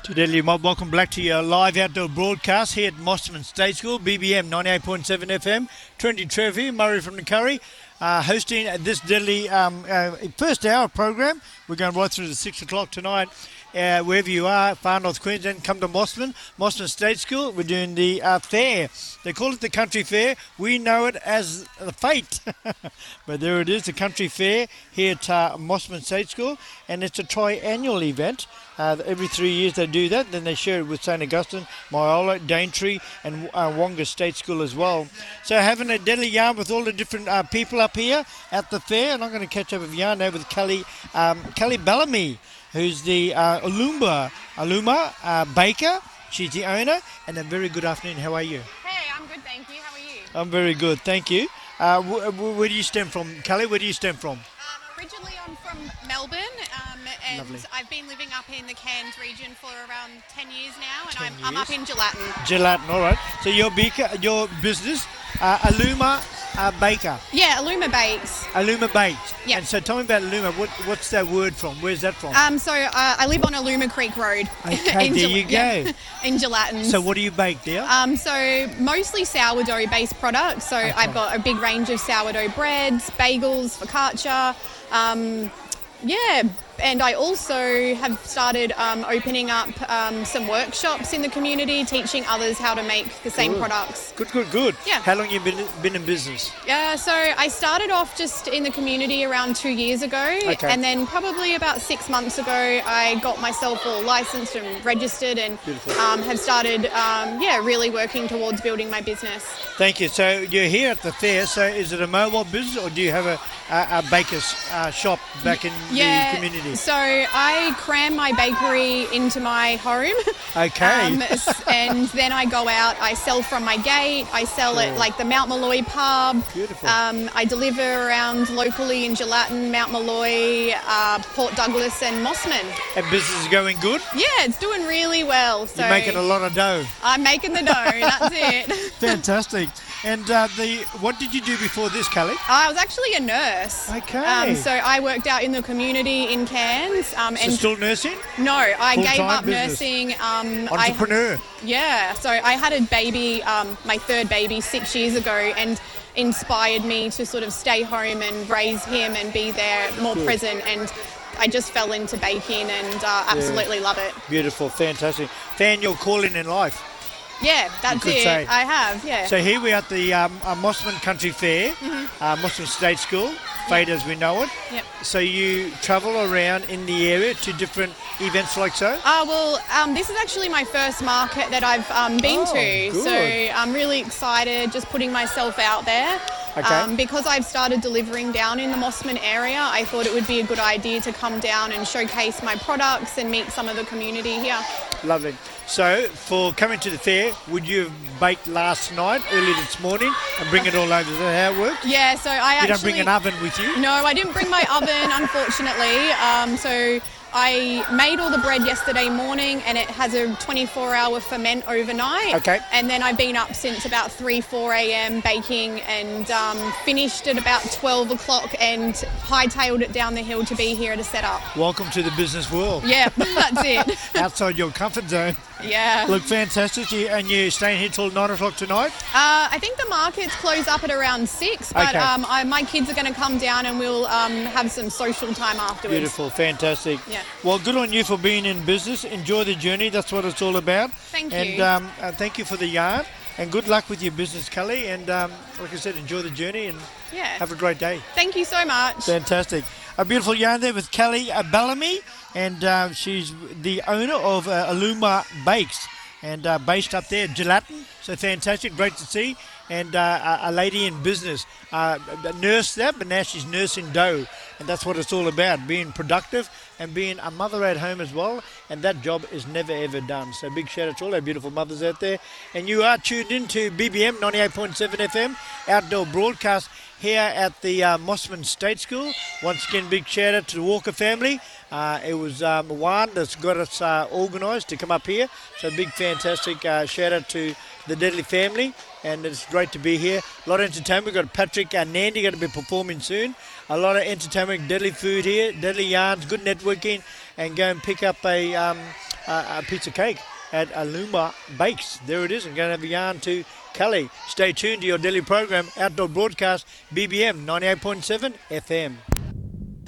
Deadly Mob, welcome back to your live outdoor broadcast here at Mosman State School, BBM 98.7 FM. Trinity Trevi, Murray from the Curry, hosting this Deadly first hour program. We're going right through to 6 o'clock tonight. Wherever you are, far north Queensland, come to Mosman State School. We're doing the fair. They call it the country fair. We know it as the fete. But there it is, the country fair here at Mosman State School. And it's a triannual event. Every 3 years they do that. Then they share it with St. Augustine, Myola, Daintree and Wonga State School as well. So having a deadly yarn with all the different people up here at the fair. And I'm going to catch up with yarn now with Kelly Bellamy, who's the Aluma baker. She's the owner. And a very good afternoon. How are you? Hey, I'm good, thank you. How are you? I'm very good, thank you. Where do you stem from? Kelly, where do you stem from? Originally, I'm from Melbourne, and Lovely. I've been living up in the Cairns region for around 10 years now, and 10 I'm up years. in Gelatin. Gelatin, all right. So your business, Aluma Baker. Yeah, Aluma Bakes. Aluma Baked. Yeah. And so tell me about Aluma. What's that word from? Where's that from? So I live on Aluma Creek Road. Okay, there you go. In Gelatin. So what do you bake there? So mostly sourdough-based products. So I've got a big range of sourdough breads, bagels, focaccia. And I also have started opening up some workshops in the community, teaching others how to make the same products. Good. Yeah. How long have you been in business? So I started off just in the community around 2 years ago. Okay. And then probably about 6 months ago, I got myself all licensed and registered and have started, really working towards building my business. Thank you. So you're here at the fair. So is it a mobile business or do you have a baker's shop back in the community? So I cram my bakery into my home. Okay. And then I go out, I sell from my gate, I sell at like the Mount Molloy pub. Beautiful. I deliver around locally in Gelatin, Mount Molloy, Port Douglas and Mosman. And business is going good? Yeah, it's doing really well. So You're making a lot of dough. I'm making the dough, that's it. Fantastic. And what did you do before this, Kelly? I was actually a nurse. Okay. So I worked out in the community in Cairns. So still nursing? No, I gave Full-time up business. nursing. Entrepreneur. So I had a baby, my third baby, 6 years ago, and inspired me to sort of stay home and raise him and be there more present. And I just fell into baking and absolutely love it. Beautiful, fantastic. Fan your calling in life. Yeah, that's could it. say. I have, yeah. So here we are at the Mosman Country Fair, Mosman State School, fate as we know it. Yep. So you travel around in the area to different events like so? This is actually my first market that I've been to. Good. So I'm really excited, just putting myself out there. Okay. Because I've started delivering down in the Mosman area, I thought it would be a good idea to come down and showcase my products and meet some of the community here. Lovely. So for coming to the fair, would you have baked last night, early this morning, and bring it all over? Is that how it works? Yeah, so I You don't bring an oven with you? No, I didn't bring my oven, unfortunately. So I made all the bread yesterday morning and it has a 24-hour ferment overnight. Okay. And then I've been up since about 4 a.m. baking and finished at about 12 o'clock and hightailed it down the hill to be here to set up. Welcome to the business world. Yeah, that's it. Outside your comfort zone. Yeah. Look, fantastic. And you're staying here till 9 o'clock tonight? I think the markets close up at around 6, but Okay. my kids are going to come down and we'll have some social time afterwards. Beautiful, fantastic. Yeah. Well, good on you for being in business. Enjoy the journey. That's what it's all about. Thank and, you. And thank you for the yarn. And good luck with your business, Kelly. And like I said, enjoy the journey and have a great day. Thank you so much. Fantastic. A beautiful yarn there with Kelly Bellamy. And she's the owner of Aluma Bakes. And based up there, Gelatin. So fantastic, great to see. And a lady in business, nursed that, but now she's nursing dough. And that's what it's all about, being productive and being a mother at home as well. And that job is never, ever done. So big shout out to all our beautiful mothers out there. And you are tuned in to BBM 98.7 FM, outdoor broadcast here at the Mosman State School. Once again, big shout out to the Walker family. It was Juan that's got us organised to come up here. So big fantastic shout out to the Deadly family, and it's great to be here. A lot of entertainment. We've got Patrick and Nandy going to be performing soon. A lot of entertainment, Deadly food here, Deadly yarns, good networking, and go and pick up a a piece of cake at Aluma Bakes. There it is. I'm going to have a yarn to Kelly. Stay tuned to your daily program, Outdoor Broadcast, BBM 98.7 FM.